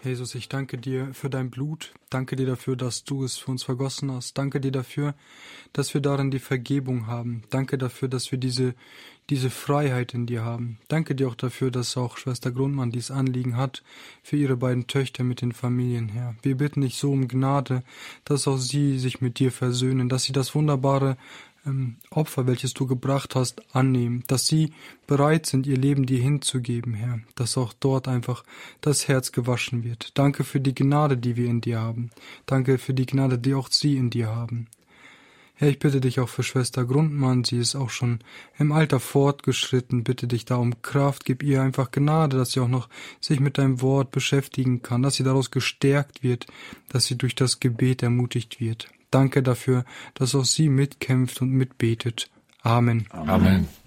Jesus, ich danke dir für dein Blut. Danke dir dafür, dass du es für uns vergossen hast. Danke dir dafür, dass wir darin die Vergebung haben. Danke dafür, dass wir diese Freiheit in dir haben. Danke dir auch dafür, dass auch Schwester Grundmann dieses Anliegen hat für ihre beiden Töchter mit den Familien, Herr. Wir bitten dich so um Gnade, dass auch sie sich mit dir versöhnen, dass sie das wunderbare Opfer, welches du gebracht hast, annehmen, dass sie bereit sind, ihr Leben dir hinzugeben, Herr, dass auch dort einfach das Herz gewaschen wird. Danke für die Gnade, die wir in dir haben. Danke für die Gnade, die auch sie in dir haben. Herr, ich bitte dich auch für Schwester Grundmann, sie ist auch schon im Alter fortgeschritten, bitte dich da um Kraft, gib ihr einfach Gnade, dass sie auch noch sich mit deinem Wort beschäftigen kann, dass sie daraus gestärkt wird, dass sie durch das Gebet ermutigt wird. Danke dafür, dass auch sie mitkämpft und mitbetet. Amen. Amen.